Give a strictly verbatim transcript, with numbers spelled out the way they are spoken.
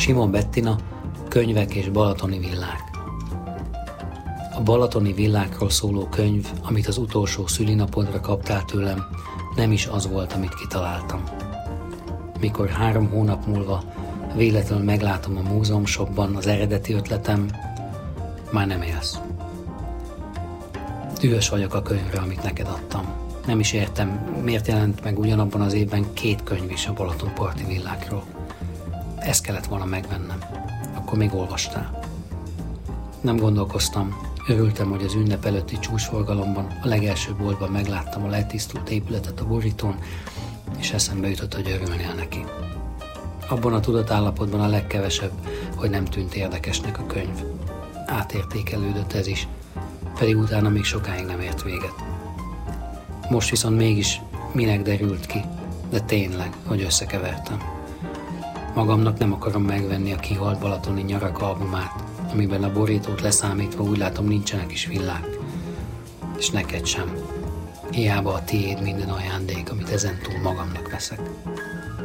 Simon Bettina, Könyvek és balatoni villák. A balatoni villákról szóló könyv, amit az utolsó szülinapodra kaptál tőlem, nem is az volt, amit kitaláltam. Mikor három hónap múlva véletlenül meglátom a múzeumshopban az eredeti ötletem, már nem élsz. Dühös vagyok a könyvre, amit neked adtam. Nem is értem, miért jelent meg ugyanabban az évben két könyv is a balatonparti villákról. Ezt kellett volna megvennem. Akkor még olvastál. Nem gondolkoztam, örültem, hogy az ünnep előtti csúcsforgalomban a legelső boltban megláttam a letisztult épületet a borítón, és eszembe jutott, hogy örülnél neki. Abban a tudatállapotban a legkevesebb, hogy nem tűnt érdekesnek a könyv. Átértékelődött ez is, pedig utána még sokáig nem ért véget. Most viszont mégis minek derült ki, de tényleg, hogy összekevertem. Magamnak nem akarom megvenni a Kihalt balatoni nyarak albumát, amiben a borítót leszámítva úgy látom nincsenek is villák. És neked sem. Hiába a tiéd minden ajándék, amit ezentúl magamnak veszek.